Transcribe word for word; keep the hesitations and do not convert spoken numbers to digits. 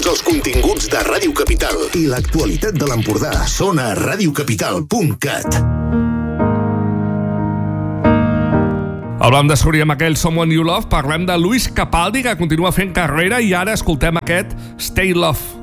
Tots els continguts de Ràdio Capital i l'actualitat de l'Empordà són a radiocapital punt cat. El vam descobrir amb aquell Someone You Love. Parlem de Lewis Capaldi, que continua fent carrera, i ara escoltem aquest Stay Love.